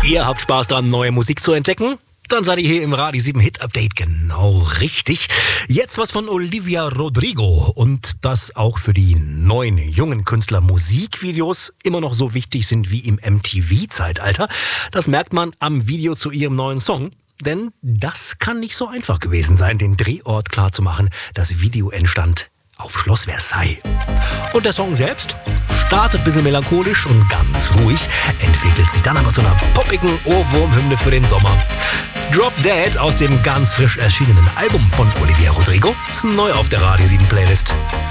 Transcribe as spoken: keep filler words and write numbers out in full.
Ihr habt Spaß daran, neue Musik zu entdecken? Dann seid ihr hier im Radio sieben Hit Update genau richtig. Jetzt was von Olivia Rodrigo und dass auch für die neuen jungen Künstler Musikvideos immer noch so wichtig sind wie im M T V-Zeitalter. Das merkt man am Video zu ihrem neuen Song. Denn das kann nicht so einfach gewesen sein, den Drehort klarzumachen. Das Video entstand auf Schloss Versailles. Und der Song selbst startet ein bisschen melancholisch und ganz ruhig, entwickelt sich dann aber zu einer poppigen Ohrwurmhymne für den Sommer. Drop Dead aus dem ganz frisch erschienenen Album von Olivia Rodrigo ist neu auf der Radio sieben Playlist.